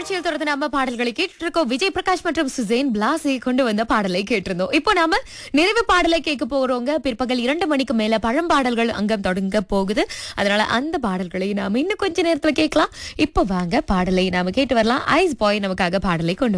நிகழ்ச்சியில் தொடர்ந்து நம்ம பாடல்களை கேட்டுட்டு இருக்கோம். விஜய் பிரகாஷ் மற்றும் சுசேன் பிளாஸை கொண்டு வந்த பாடலை கேட்டிருந்தோம். இப்போ நாம நிறைவு பாடலை கேட்க போறோங்க. பிற்பகல் 2 மணிக்கு மேல பழம்பாடல்கள் அங்கம் தொடங்க போகுது. அதனால அந்த பாடல்களை நாம இன்னும் கொஞ்ச நேரத்துல கேட்கலாம். இப்போ வாங்க பாடலை நாம கேட்டு வரலாம். ஐஸ் பாய் நமக்காக பாடலை கொண்டு